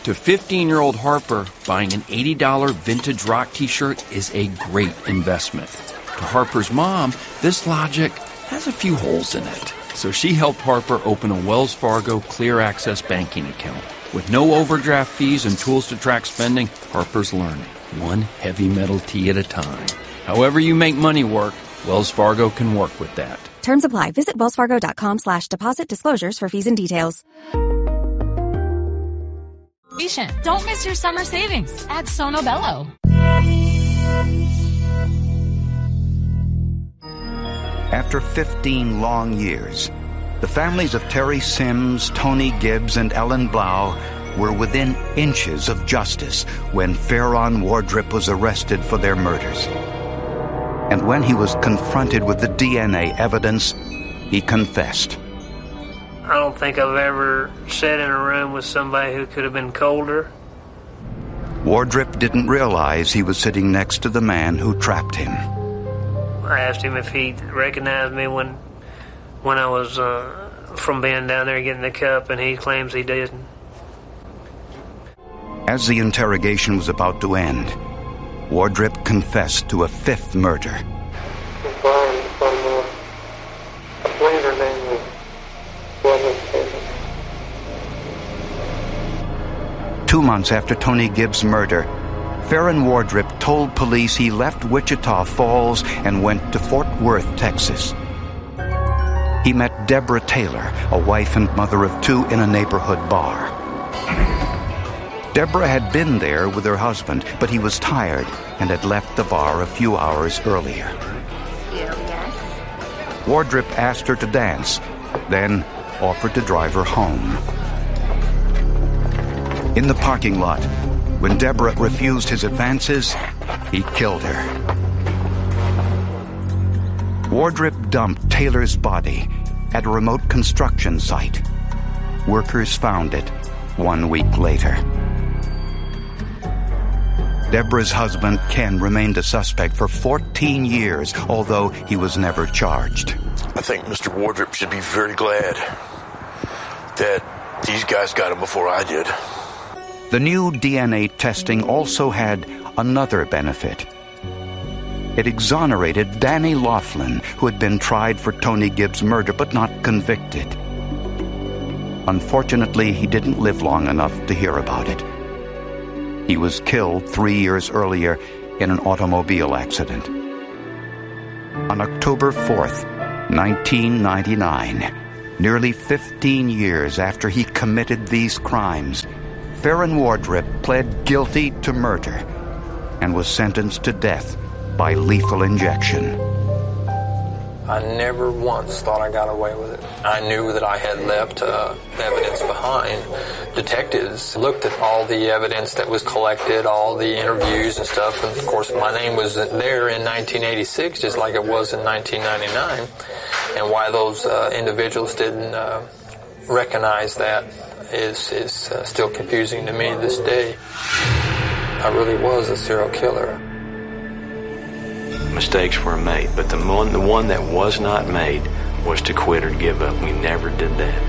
To 15-year-old Harper, buying an $80 vintage rock t-shirt is a great investment. To Harper's mom, this logic has a few holes in it. So she helped Harper open a Wells Fargo Clear Access banking account. With no overdraft fees and tools to track spending, Harper's learning, one heavy metal tee at a time. However you make money work, Wells Fargo can work with that. Terms apply. Visit wellsfargo.com/deposit disclosures for fees and details. Don't miss your summer savings at Sonobello. After 15 long years, the families of Terry Sims, Tony Gibbs, and Ellen Blau were within inches of justice when Farron Wardrip was arrested for their murders. And when he was confronted with the DNA evidence, he confessed. I don't think I've ever sat in a room with somebody who could have been colder. Wardrip didn't realize he was sitting next to the man who trapped him. I asked him if he recognized me when I was from being down there getting the cup, and he claims he didn't. As the interrogation was about to end, Wardrip confessed to a fifth murder. Brian from, I believe her name was Taylor. 2 months after Tony Gibbs' murder, Farron Wardrip told police he left Wichita Falls and went to Fort Worth, Texas. He met Deborah Taylor, a wife and mother of two, in a neighborhood bar. Deborah had been there with her husband, but he was tired and had left the bar a few hours earlier. Yes. Wardrip asked her to dance, then offered to drive her home. In the parking lot, when Deborah refused his advances, he killed her. Wardrip dumped Taylor's body at a remote construction site. Workers found it 1 week later. Deborah's husband, Ken, remained a suspect for 14 years, although he was never charged. I think Mr. Wardrip should be very glad that these guys got him before I did. The new DNA testing also had another benefit. It exonerated Danny Laughlin, who had been tried for Tony Gibbs' murder but not convicted. Unfortunately, he didn't live long enough to hear about it. He was killed 3 years earlier in an automobile accident. On October 4th, 1999, nearly 15 years after he committed these crimes, Farron Wardrip pled guilty to murder and was sentenced to death by lethal injection. I never once thought I got away with it. I knew that I had left evidence behind. Detectives looked at all the evidence that was collected, all the interviews and stuff, and of course my name was there in 1986 just like it was in 1999. And why those individuals didn't recognize that is still confusing to me to this day. I really was a serial killer. Mistakes were made, but the one that was not made was to quit or give up. We never did that.